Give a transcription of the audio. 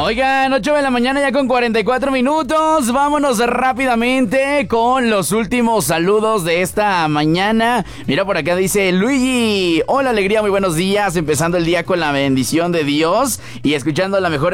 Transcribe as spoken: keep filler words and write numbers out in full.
Oigan, ocho de la mañana ya con cuarenta y cuatro minutos. Vámonos rápidamente con los últimos saludos de esta mañana. Mira, por acá dice Luigi. Hola, alegría, muy buenos días. Empezando el día con la bendición de Dios y escuchando la mejor